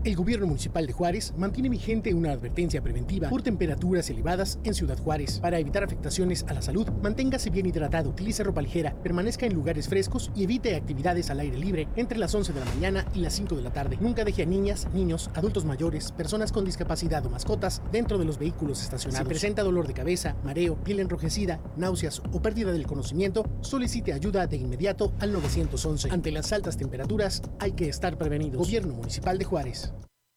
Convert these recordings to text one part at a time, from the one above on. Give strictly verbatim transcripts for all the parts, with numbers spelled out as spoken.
El gobierno municipal de Juárez mantiene vigente una advertencia preventiva por temperaturas elevadas en Ciudad Juárez. Para evitar afectaciones a la salud, manténgase bien hidratado, utilice ropa ligera, permanezca en lugares frescos y evite actividades al aire libre entre las once de la mañana y las cinco de la tarde. Nunca deje a niñas, niños, adultos mayores, personas con discapacidad o mascotas dentro de los vehículos estacionados. Si presenta dolor de cabeza, mareo, piel enrojecida, náuseas o pérdida del conocimiento, solicite ayuda de inmediato al nueve once. Ante las altas temperaturas, hay que estar prevenidos. Gobierno Municipal de Juárez.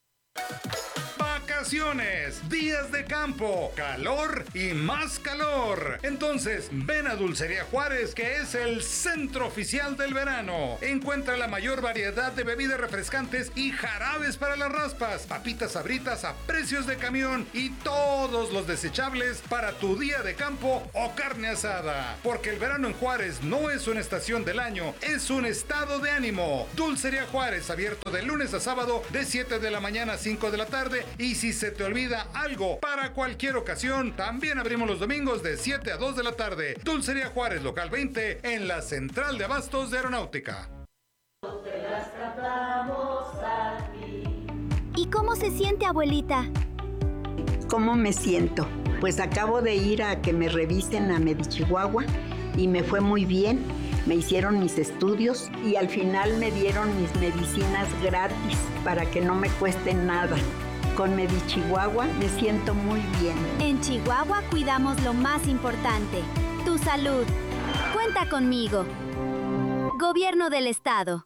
Vacaciones, días de campo, calor y más calor. Entonces, ven a Dulcería Juárez, que es el centro oficial del verano. Encuentra la mayor variedad de bebidas refrescantes y jarabes para las raspas, papitas sabritas a precios de camión y todos los desechables para tu día de campo o carne asada. Porque el verano en Juárez no es una estación del año, es un estado de ánimo. Dulcería Juárez, abierto de lunes a sábado de siete de la mañana a cinco de la tarde, y si se te olvida algo para cualquier ocasión, también abrimos los domingos de siete a dos de la tarde. Dulcería Juárez, local veinte, en la Central de Abastos de Aeronáutica. ¿Y cómo se siente, abuelita? ¿Cómo me siento? Pues acabo de ir a que me revisen a Medichihuahua y me fue muy bien. Me hicieron mis estudios y al final me dieron mis medicinas gratis para que no me cuesten nada. Con Medichihuahua me siento muy bien. En Chihuahua cuidamos lo más importante, tu salud. Cuenta conmigo. Gobierno del Estado.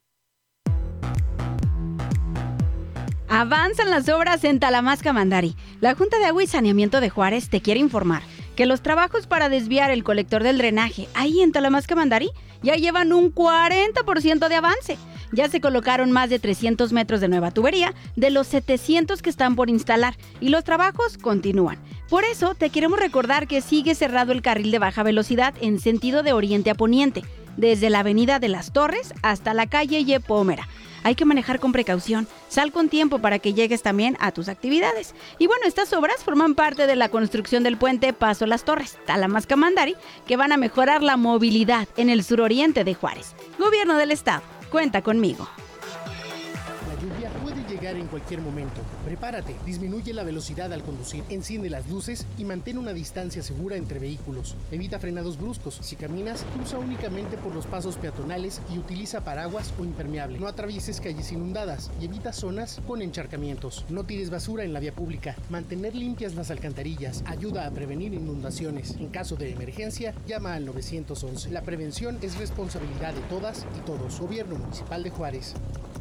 Avanzan las obras en Talamasca-Mandari. La Junta de Agua y Saneamiento de Juárez te quiere informar que los trabajos para desviar el colector del drenaje ahí en Talamasca-Mandari ya llevan un cuarenta por ciento de avance. Ya se colocaron más de trescientos metros de nueva tubería de los setecientos que están por instalar y los trabajos continúan. Por eso te queremos recordar que sigue cerrado el carril de baja velocidad en sentido de oriente a poniente, desde la avenida de las Torres hasta la calle Yepómera. Hay que manejar con precaución, sal con tiempo para que llegues también a tus actividades. Y bueno, estas obras forman parte de la construcción del puente Paso Las Torres, Talamasca-Mandari, que van a mejorar la movilidad en el suroriente de Juárez. Gobierno del Estado, cuenta conmigo. La lluvia puede llegar en cualquier momento. Prepárate, disminuye la velocidad al conducir, enciende las luces y mantén una distancia segura entre vehículos. Evita frenados bruscos. Si caminas, cruza únicamente por los pasos peatonales y utiliza paraguas o impermeable. No atravieses calles inundadas y evita zonas con encharcamientos. No tires basura en la vía pública. Mantener limpias las alcantarillas ayuda a prevenir inundaciones. En caso de emergencia, llama al nueve once. La prevención es responsabilidad de todas y todos. Gobierno Municipal de Juárez.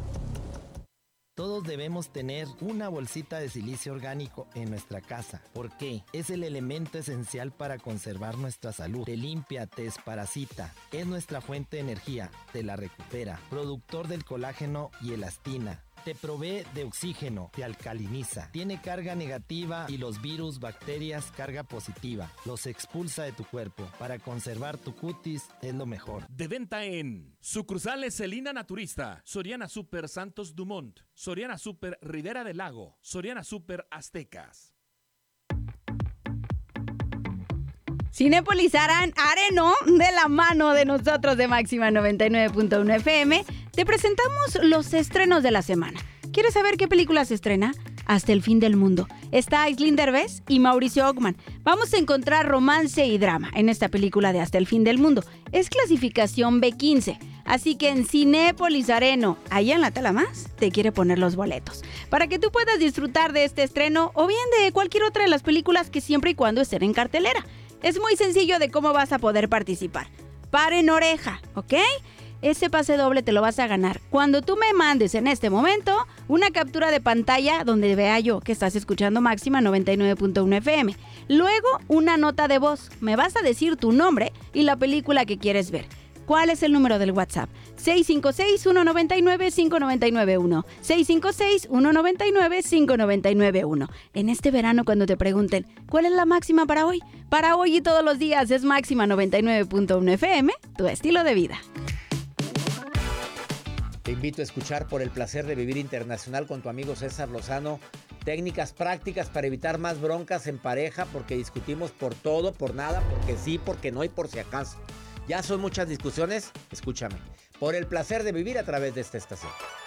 Todos debemos tener una bolsita de silicio orgánico en nuestra casa. ¿Por qué? Es el elemento esencial para conservar nuestra salud. Te limpia, te desparasita. Es nuestra fuente de energía. Te la recupera. Productor del colágeno y elastina. Te provee de oxígeno, te alcaliniza, tiene carga negativa y los virus, bacterias, carga positiva. Los expulsa de tu cuerpo. Para conservar tu cutis es lo mejor. De venta en sucursales Celina Naturista, Soriana Super Santos Dumont, Soriana Super Rivera del Lago, Soriana Super Aztecas. Cinépolis Areno, de la mano de nosotros de Máxima noventa y nueve punto uno F M, te presentamos los estrenos de la semana. ¿Quieres saber qué película se estrena? Hasta el fin del mundo. Está Aislinn Derbez y Mauricio Ockman. Vamos a encontrar romance y drama en esta película de Hasta el fin del mundo. Es clasificación B quince. Así que en Cinépolis Areno, allá en la Talamás, te quiere poner los boletos para que tú puedas disfrutar de este estreno o bien de cualquier otra de las películas que siempre y cuando estén en cartelera. Es muy sencillo de cómo vas a poder participar. Paren oreja, ¿ok? Ese pase doble te lo vas a ganar cuando tú me mandes en este momento una captura de pantalla donde vea yo que estás escuchando Máxima noventa y nueve punto uno F M. Luego, una nota de voz. Me vas a decir tu nombre y la película que quieres ver. ¿Cuál es el número del WhatsApp? seis cinco seis, uno nueve nueve, cinco nueve nueve uno. seis cinco seis, uno nueve nueve, cinco nueve nueve uno. En este verano, cuando te pregunten, ¿cuál es la máxima para hoy? Para hoy y todos los días es Máxima noventa y nueve punto uno F M, tu estilo de vida. Te invito a escuchar Por el placer de vivir internacional con tu amigo César Lozano. Técnicas prácticas para evitar más broncas en pareja, porque discutimos por todo, por nada, porque sí, porque no y por si acaso. Ya son muchas discusiones, escúchame. Por el placer de vivir a través de esta estación.